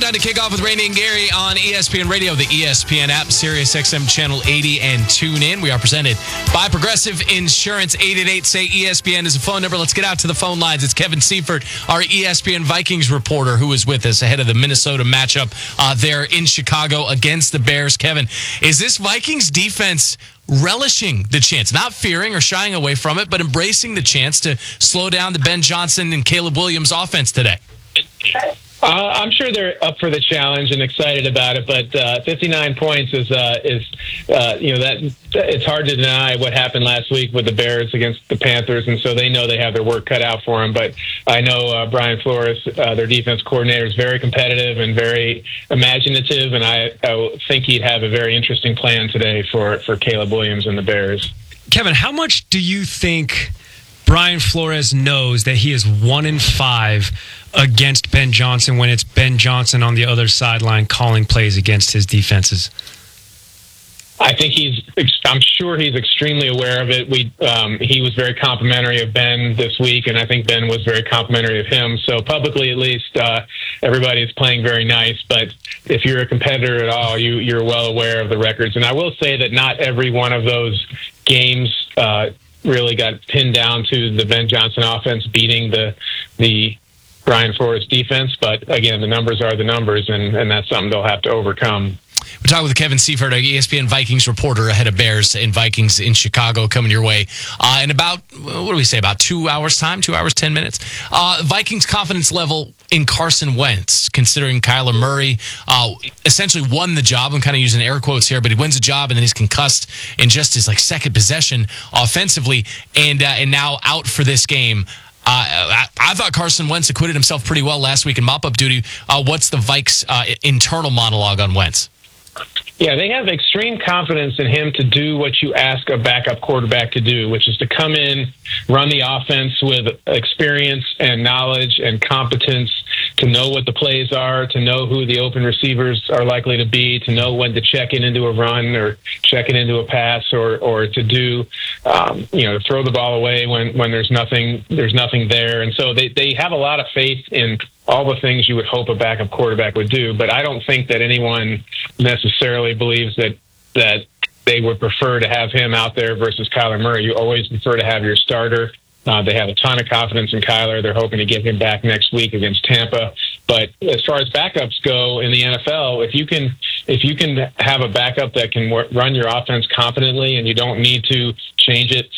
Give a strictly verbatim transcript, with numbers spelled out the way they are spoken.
Time to kick off with Randy and Gary on E S P N Radio, the E S P N app, Sirius X M Channel eighty, and tune in. We are presented by Progressive Insurance. eight eight eight, say E S P N is a phone number. Let's get out to the phone lines. It's Kevin Seifert, our E S P N Vikings reporter, who is with us ahead of the Minnesota matchup uh, there in Chicago against the Bears. Kevin, is this Vikings defense relishing the chance, not fearing or shying away from it, but embracing the chance to slow down the Ben Johnson and Caleb Williams offense today? Uh, I'm sure they're up for the challenge and excited about it, but uh, fifty-nine points is uh, is uh, you know that it's hard to deny what happened last week with the Bears against the Panthers, and so they know they have their work cut out for them. But I know uh, Brian Flores, uh, their defense coordinator, is very competitive and very imaginative, and I, I think he'd have a very interesting plan today for for Caleb Williams and the Bears. Kevin, how much do you think Brian Flores knows that he is one in five against Ben Johnson when it's Ben Johnson on the other sideline calling plays against his defenses? I think he's, I'm sure he's extremely aware of it. We, um, he was very complimentary of Ben this week, and I think Ben was very complimentary of him. So publicly, at least, uh, everybody's playing very nice. But if you're a competitor at all, you, you're well aware of the records. And I will say that not every one of those games uh, really got pinned down to the Ben Johnson offense beating the the Brian Flores defense. But again, the numbers are the numbers, and, and that's something they'll have to overcome. We're talking with Kevin Seifert, our E S P N Vikings reporter, ahead of Bears and Vikings in Chicago coming your way uh, in about, what do we say, about two hours time, two hours, ten minutes. Uh, Vikings confidence level in Carson Wentz, considering Kyler Murray uh, essentially won the job. I'm kind of using air quotes here, but he wins the job and then he's concussed in just his like second possession offensively, and uh, and now out for this game. Uh, I, I thought Carson Wentz acquitted himself pretty well last week in mop-up duty. Uh, what's the Vikes' uh, internal monologue on Wentz? Yeah, they have extreme confidence in him to do what you ask a backup quarterback to do, which is to come in, run the offense with experience and knowledge and competence, to know what the plays are, to know who the open receivers are likely to be, to know when to check in into a run or check it into a pass, or or to do, um, you know, to throw the ball away when, when there's nothing there's nothing there. And so they, they have a lot of faith in all the things you would hope a backup quarterback would do. But I don't think that anyone necessarily believes that that they would prefer to have him out there versus Kyler Murray. You always prefer to have your starter. Uh, they have a ton of confidence in Kyler. They're hoping to get him back next week against Tampa. But as far as backups go in the N F L, if you can if you can have a backup that can work, run your offense confidently, and you don't need to change it